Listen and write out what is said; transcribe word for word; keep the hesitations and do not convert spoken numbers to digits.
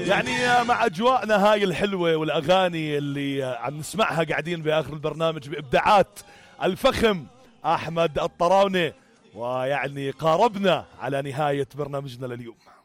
يعني مع أجواءنا هاي الحلوة والأغاني اللي عم نسمعها قاعدين بآخر البرنامج بإبداعات الفخم أحمد الطراونة، ويعني قاربنا على نهاية برنامجنا لليوم.